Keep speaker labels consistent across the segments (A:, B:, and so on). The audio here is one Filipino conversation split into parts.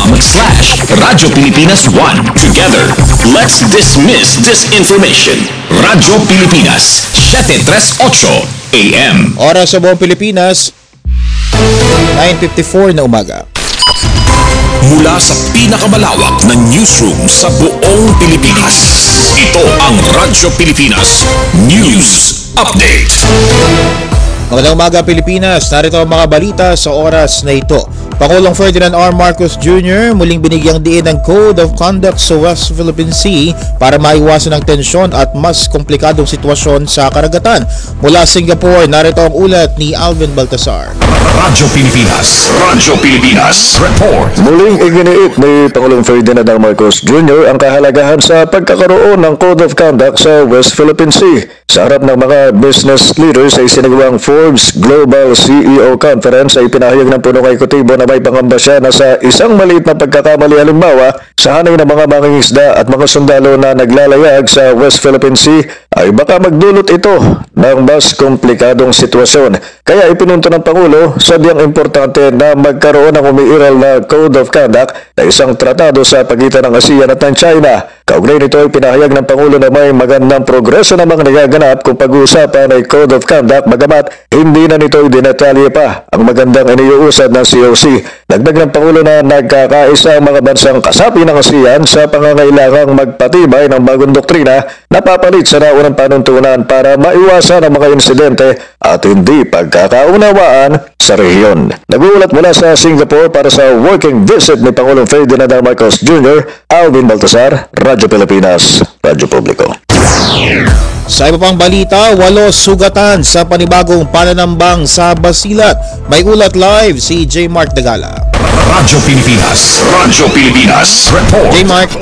A: facebook.com/Radyo Pilipinas 1. Together, let's dismiss disinformation. Radyo Pilipinas, 738 AM.
B: Oras sa buong Pilipinas, 9:54 na umaga.
A: Mula sa pinakamalawak na newsroom sa buong Pilipinas, ito ang Radyo Pilipinas News Update.
B: Magandang umaga Pilipinas, narito ang mga balita sa oras na ito. Pangulong Ferdinand R. Marcos Jr. muling binigyang diin ng Code of Conduct sa West Philippine Sea para maiwasan ang tensyon at mas komplikadong sitwasyon sa karagatan. Mula Singapore, narito ang ulat ni Alvin Baltasar.
A: Radyo Pilipinas Report.
C: Muling iginiit ni Pangulong Ferdinand R. Marcos Jr. ang kahalagahan sa pagkakaroon ng Code of Conduct sa West Philippine Sea. Sa harap ng mga business leaders sa isinagawang Forbes Global CEO Conference ay pinahayag ng punong ekutibo na may pangamba siya na sa isang maliit na pagkakamali halimbawa sa hanay ng mga mangingisda at mga sundalo na naglalayag sa West Philippine Sea ay baka magdulot ito ng mas komplikadong sitwasyon. Kaya ipinunto ng Pangulo sadyang importante na magkaroon ng umiiral na Code of Conduct na isang tratado sa pagitan ng ASEAN at ng China. Kaugnay nito ay pinahayag ng Pangulo na may magandang progreso namang nagaganap kung pag-uusapan ay Code of Conduct bagamat hindi na nito dinetalye pa ang magandang iniuusad ng COC. Dagdag ng Pangulo na nagkakaisa ang mga bansang kasapi ng ASEAN sa pangangailangang magpatibay ng bagong doktrina na papalit sa naunang panuntunan para maiwasan ang mga insidente at hindi pagkakaunawaan sa rehiyon. Nagulat mula sa Singapore para sa working visit ni Pangulong Ferdinand R. Marcos Jr., Alvin Baltasar, Radyo Pilipinas, Radyo Publiko.
B: Sa iba pang balita, 8 sugatan sa panibagong pananambang sa Basilan. May ulat live si J. Mark Dagala.
A: Radyo Pilipinas Report.
B: J. Mark.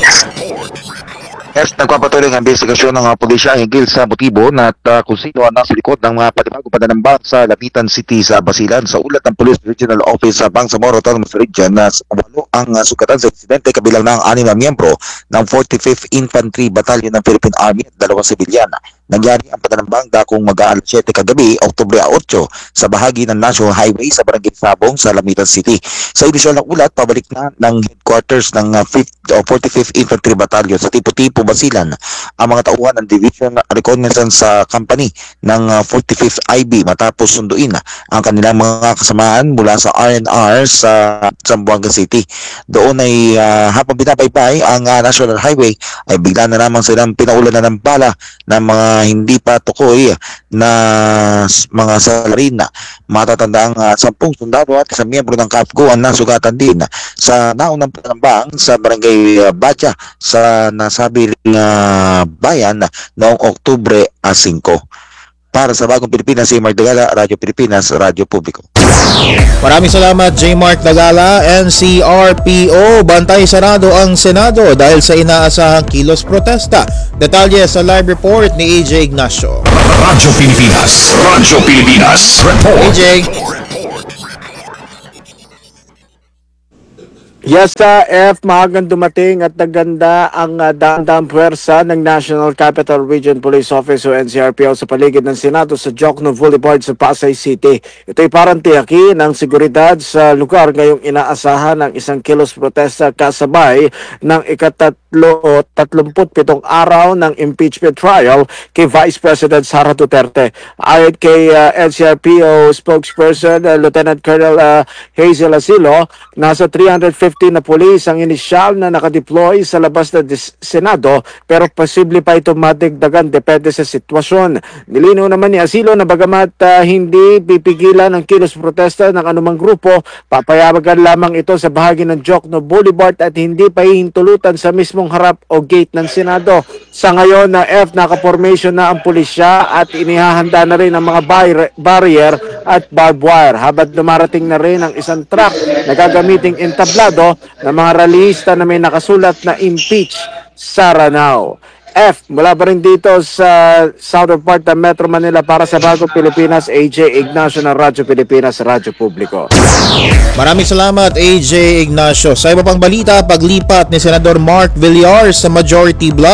D: Yes, nagpapatuloy ang investigasyon ng pulisya hinggil sa motibo na kung sino ang nasa likod ng mga panibagong pananambang sa Lapitan City sa Basilan. Sa ulat ng Police Regional Office sa Bangsamoro Autonomous Region na 8 ang sugatan sa insidente kabilang ng 6 na miyembro ng 45th Infantry Battalion ng Philippine Army at 2 sibilyan. Nangyari ang pananambang dakong mag-aalas 7 kagabi, Oktubre 8 sa bahagi ng National Highway sa Barangay Sabong sa Lamitan City. Sa edisyon ng ulat, pabalik na ng headquarters ng 45th Infantry Battalion sa Tipo-Tipo, Basilan ang mga tauhan ng Division Reconnaissance Company ng 45th IB matapos sunduin ang kanilang mga kasamaan mula sa RNR sa Zamboanga City. Doon ay habang binabaybay ang National Highway ay bigla na lamang silang pinaulanan ng bala ng mga hindi pa tukoy na mga salarin. Matatanda ang 10 sundalo at isang miyembro ng CAFGO ang nasugatan din sa naunang panambang sa Barangay Batya sa nasabing bayan noong Oktubre 5. Para sa Bagong Pilipinas, si Mark Dagala, Radyo Pilipinas, Radyo Publiko.
B: Maraming salamat J. Mark Dagala. NCRPO, bantay sarado ang Senado dahil sa inaasahang kilos protesta. Detalye sa live report ni AJ Ignacio.
A: Radyo Pilipinas Report.
B: AJ.
E: Yes, F, maagang dumating at naganda ang daang puwersa ng National Capital Region Police Office o NCRPO sa paligid ng Senado sa Jokno Boulevard sa Pasay City. Ito'y parang tiyaki ng seguridad sa lugar ngayong inaasahan ng isang kilos protesta kasabay ng ika-37 araw ng impeachment trial kay Vice President Sara Duterte. Ayon kay NCRPO spokesperson Lieutenant Colonel Hazel Asilo, nasa 350 na pulis ang inisyal na nakadeploy sa labas ng Senado pero posible pa ito madagdagan depende sa sitwasyon. Nilinaw naman ni Asilo na bagamat hindi pipigilan ang kilos protesta ng anumang grupo, papayagan lamang ito sa bahagi ng Jokno Boulevard at hindi pa hihintulutan sa mismong harap o gate ng Senado. Sa ngayon na nakapormation na ang pulisya at inihahanda na rin ang mga barrier at barbed wire habang dumarating na rin ang isang truck na gagamiting entablado ng mga rallyista na may nakasulat na impeach Sara Now. F, mula pa rin dito sa southern part ng Metro Manila para sa Bagong Pilipinas, AJ Ignacio ng Radyo Pilipinas, Radyo Publiko.
B: Maraming salamat AJ Ignacio. Sa iba pang balita, paglipat ni Senador Mark Villar sa Majority Block,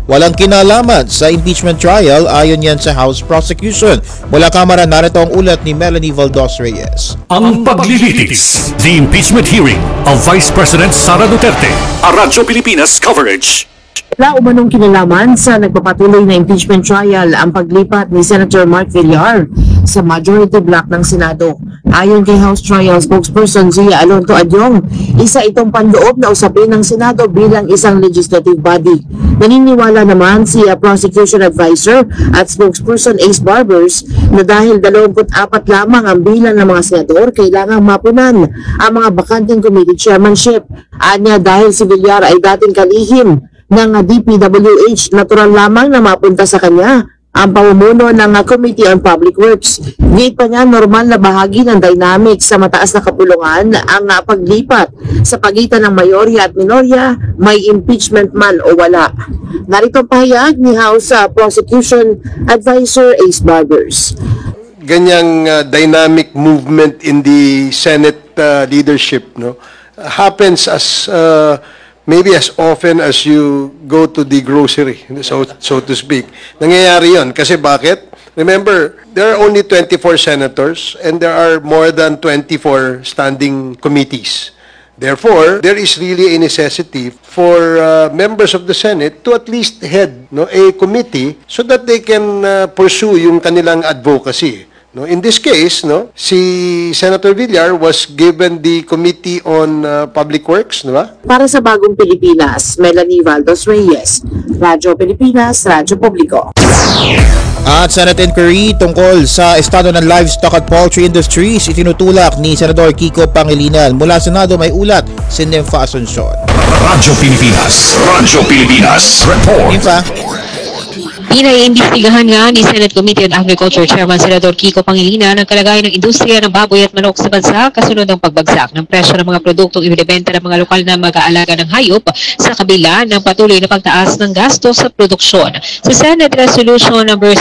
B: walang kinalaman sa impeachment trial ayon yan sa House Prosecution. Mula Kamara, narito ang ulat ni Melanie Valdos Reyes.
A: Ang paglilitis, the impeachment hearing of Vice President Sara Duterte. Radyo Pilipinas coverage.
F: Wala umanong kinalaman sa nagpapatuloy na impeachment trial ang paglipat ni Senator Mark Villar sa majority block ng Senado. Ayon kay House Trial spokesperson Zia Alonto Adyong, isa itong panloob na usapin ng Senado bilang isang legislative body. Naniniwala naman si Prosecution Advisor at spokesperson Ace Barbers na dahil 24 lamang ang bilang ng mga senador, kailangang mapunan ang mga bakanteng committee chairmanship. Anya dahil si Villar ay dating kalihim ng DPWH, natural lamang na mapunta sa kanya ang pamumuno ng Committee on Public Works. Gate pa niya, normal na bahagi ng dynamic sa mataas na kapulungan ang paglipat sa pagitan ng mayorya at minorya, may impeachment man o wala. Narito ang pahayag ni House Prosecution Advisor Ace Barbers.
G: Ganyang dynamic movement in the Senate leadership happens as maybe as often as you go to the grocery, so to speak. Nangyayari yun. Kasi bakit? Remember, there are only 24 senators and there are more than 24 standing committees. Therefore, there is really a necessity for members of the Senate to at least head a committee so that they can pursue yung kanilang advocacy. In this case, si Senator Villar was given the Committee on Public Works,
F: Para sa Bagong Pilipinas, Melanie Valdos Reyes, Radyo Pilipinas, Radyo Publiko.
B: At Senate inquiry tungkol sa estado ng livestock at poultry industries itinutulak ni Senador Kiko Pangilinan. Mula Senado may ulat si Nympha Asuncion.
A: Radyo Pilipinas. Radyo Pilipinas. Report.
B: Nympha.
H: Inaiimbestigahan nga ni Senate Committee on Agriculture Chairman Senador Kiko Pangilinan ang kalagayan ng industriya ng baboy at manok sa bansa kasunod ng pagbagsak ng presyo ng mga produktong ibinebenta ng mga lokal na mag-aalaga ng hayop sa kabila ng patuloy na pagtaas ng gasto sa produksyon. Sa Senate Resolution number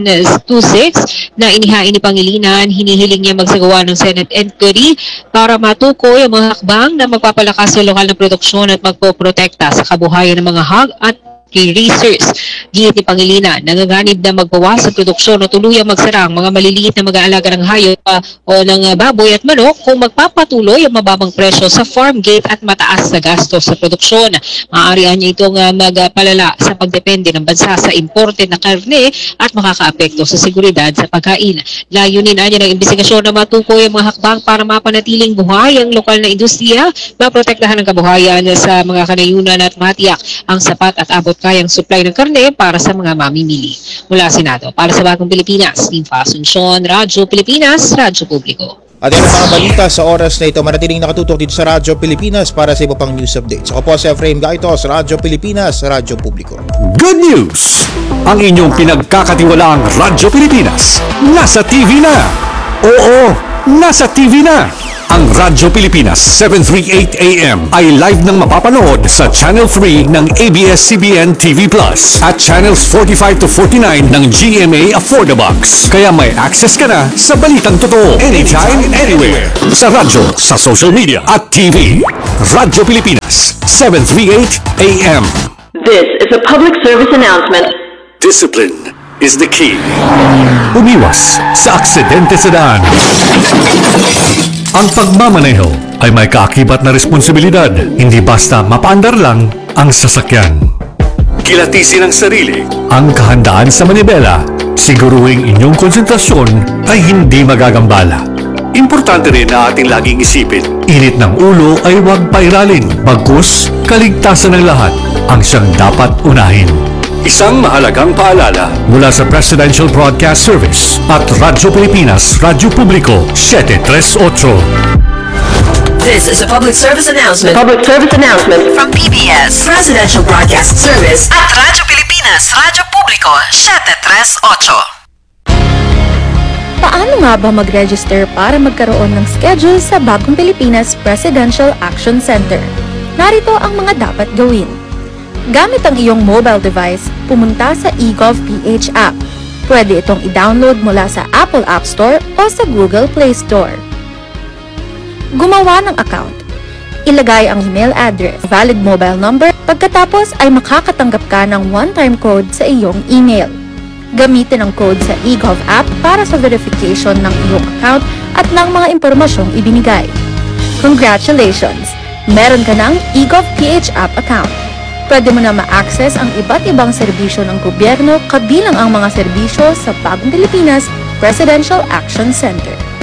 H: 726 na inihain ni Pangilinan, hinihiling niya magsagawa ng Senate inquiry para matukoy ang mga hakbang na magpapalakas sa lokal na produksyon at magpoprotekta sa kabuhayan ng mga hog at racers. Giyit ni Pangilinan, nanganganib na magbawas sa produksyon o tuluyang magsara ang mga maliliit na mag-aalaga ng hayop o ng baboy at manok kung magpapatuloy ang mababang presyo sa farm gate at mataas na gasto sa produksyon. Maaarihan niya itong magpalala sa pagdepende ng bansa sa imported na karne at makakaapekto sa seguridad sa pagkain. Layunin niya ng imbestigasyon na matukoy ang mga hakbang para mapanatiling buhay ang lokal na industriya, maprotektahan ang kabuhayan sa mga kanayunan at matiyak ang sapat at abot kayang supply ng karne para sa mga mamimili. Mula Senado, para sa Bagong Pilipinas, Nympha Asuncion, Radyo Pilipinas, Radyo Publiko.
B: At yan ang mga balita sa oras na ito. Manatiling nakatutok dito sa Radyo Pilipinas para sa iba pang news updates. Ako po si Efraim Gaitos, Radyo Pilipinas, Radyo Publiko.
A: Good news! Ang inyong pinagkakatiwalaang Radyo Pilipinas nasa TV na! Oo, nasa TV na! Ang Radyo Pilipinas 738 AM ay live nang mapapanood sa Channel 3 ng ABS-CBN TV Plus at Channels 45 to 49 ng GMA Affordabox. Kaya may access ka na sa balitang totoo anytime, anywhere. Sa radyo, sa social media at TV. Radyo Pilipinas 738 AM.
I: This is a public service announcement.
A: Discipline is the key. Umiwas sa aksidente sa daan. Ang pagmamaneho ay may kaakibat na responsibilidad, hindi basta mapaandar lang ang sasakyan. Kilatisin ang sarili, ang kahandaan sa manibela, siguruhing inyong konsentrasyon ay hindi magagambala. Importante rin na ating laging isipin, init ng ulo ay huwag pairalin, bagkus kaligtasan ng lahat ang siyang dapat unahin. Isang mahalagang paalala mula sa Presidential Broadcast Service at Radyo Pilipinas, Radyo Publiko, 738.
I: This is a public service announcement. Public service announcement from PBS, Presidential Broadcast Service at Radyo Pilipinas, Radyo Publiko, 738.
J: Paano nga ba mag-register para magkaroon ng schedule sa Bagong Pilipinas Presidential Action Center? Narito ang mga dapat gawin. Gamit ang iyong mobile device, pumunta sa eGovPH app. Pwede itong i-download mula sa Apple App Store o sa Google Play Store. Gumawa ng account. Ilagay ang email address, valid mobile number, pagkatapos ay makakatanggap ka ng one-time code sa iyong email. Gamitin ang code sa eGov app para sa verification ng iyong account at ng mga impormasyong ibinigay. Congratulations! Meron ka ng eGov PH app account. Pwede mo na ma-access ang iba't ibang serbisyo ng gobyerno kabilang ang mga serbisyo sa Bagong Pilipinas Presidential Action Center.